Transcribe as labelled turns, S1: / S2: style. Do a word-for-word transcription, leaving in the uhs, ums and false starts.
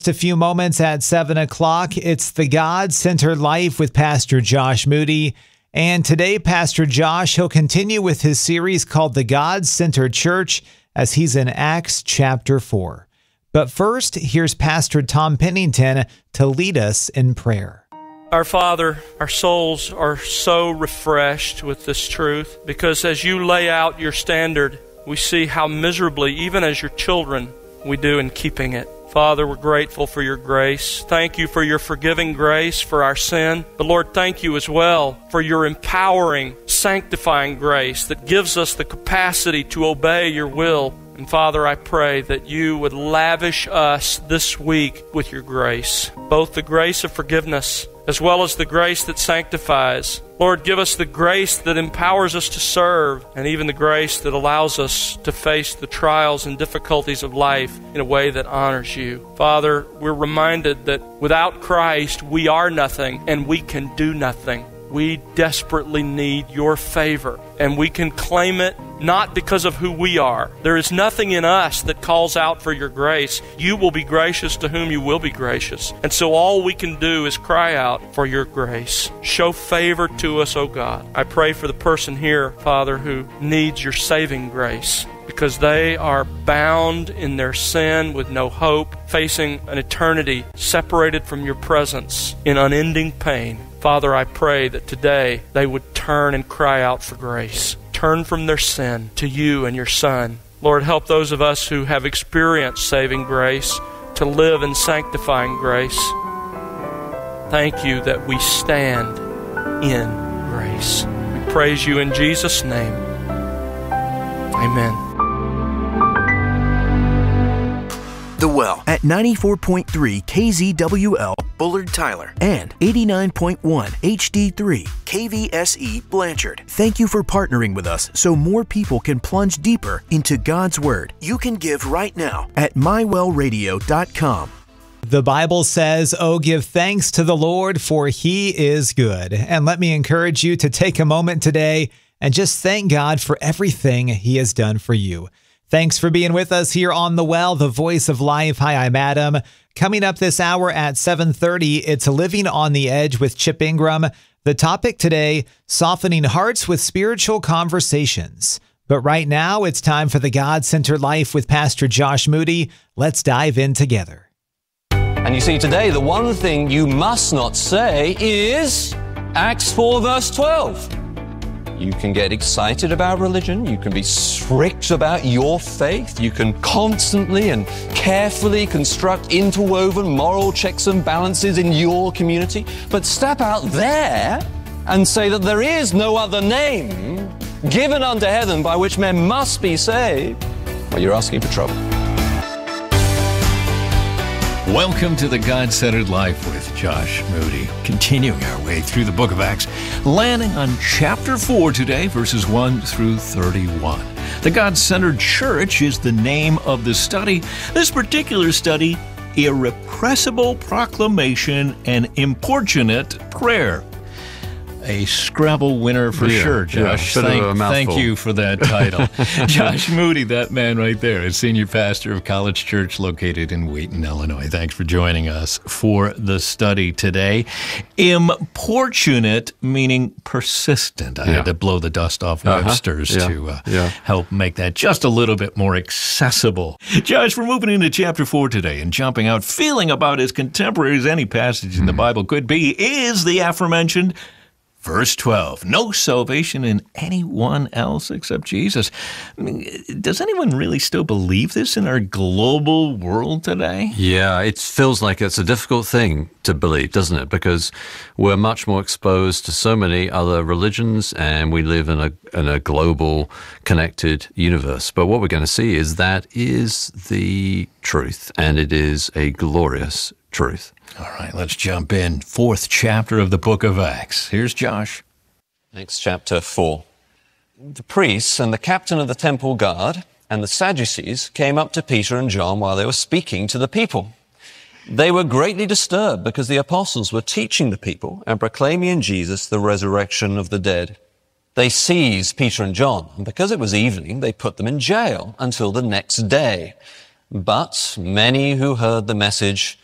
S1: A few moments at seven o'clock, it's the God-Centered Life with Pastor Josh Moody. And today, Pastor Josh, he'll continue with his series called The God-Centered Church as he's in Acts chapter four. But first, here's Pastor Tom Pennington to lead us in prayer.
S2: Our Father, our souls are so refreshed with this truth because as you lay out your standard, we see how miserably, even as your children, we do in keeping it. Father, we're grateful for your grace. Thank you for your forgiving grace for our sin. But Lord, thank you as well for your empowering, sanctifying grace that gives us the capacity to obey your will. And Father, I pray that you would lavish us this week with your grace, both the grace of forgiveness as well as the grace that sanctifies. Lord, give us the grace that empowers us to serve, and even the grace that allows us to face the trials and difficulties of life in a way that honors you. Father, we're reminded that without Christ, we are nothing and we can do nothing. We desperately need your favor, and we can claim it not because of who we are. There is nothing in us that calls out for your grace. You will be gracious to whom you will be gracious. And so all we can do is cry out for your grace. Show favor to us, O God. I pray for the person here, Father, who needs your saving grace, because they are bound in their sin with no hope, facing an eternity separated from your presence in unending pain. Father, I pray that today they would turn and cry out for grace. Turn from their sin to you and your Son. Lord, help those of us who have experienced saving grace to live in sanctifying grace. Thank you that we stand in grace. We praise you in Jesus' name. Amen.
S3: The Well at ninety-four point three K Z W L Bullard Tyler and eighty-nine point one H D three K V S E Blanchard. Thank you for partnering with us so more people can plunge deeper into God's Word. You can give right now at my well radio dot com.
S1: The Bible says, "Oh, give thanks to the Lord, for He is good." And let me encourage you to take a moment today and just thank God for everything He has done for you. Thanks for being with us here on The Well, the voice of life. Hi, I'm Adam. Coming up this hour at seven thirty, it's Living on the Edge with Chip Ingram. The topic today, softening hearts with spiritual conversations. But right now, it's time for the God-Centered Life with Pastor Josh Moody. Let's dive in together.
S4: And you see, today, the one thing you must not say is Acts four, verse twelve. You can get excited about religion. You can be strict about your faith. You can constantly and carefully construct interwoven moral checks and balances in your community. But step out there and say that there is no other name given under heaven by which men must be saved. Well, you're asking for trouble.
S5: Welcome to the God-Centered Life with Josh Moody. Continuing our way through the book of Acts, landing on chapter four today, verses one through thirty-one. The God-Centered Church is the name of the study. This particular study, Irrepressible Proclamation and Importunate Prayer. A Scrabble winner for
S6: yeah,
S5: sure, Josh.
S6: Yeah,
S5: thank, thank you for that title. Josh Moody, that man right there, is senior pastor of College Church located in Wheaton, Illinois. Thanks for joining us for the study today. Importunate, meaning persistent. I yeah. had to blow the dust off uh-huh. Webster's yeah. to uh, yeah. help make that just a little bit more accessible. Josh, we're moving into chapter four today and jumping out, feeling about as contemporary as any passage in mm. the Bible could be, is the aforementioned Verse twelve, no salvation in anyone else except Jesus. I mean, does anyone really still believe this in our global world today?
S6: Yeah, it feels like it's a difficult thing to believe, doesn't it? Because we're much more exposed to so many other religions and we live in a in a global connected universe. But what we're going to see is that is the truth, and it is a glorious truth.
S5: All right, let's jump in. Fourth chapter of the book of Acts. Here's Josh.
S4: Acts chapter four. The priests and the captain of the temple guard and the Sadducees came up to Peter and John while they were speaking to the people. They were greatly disturbed because the apostles were teaching the people and proclaiming in Jesus the resurrection of the dead. They seized Peter and John, and because it was evening, they put them in jail until the next day. But many who heard the message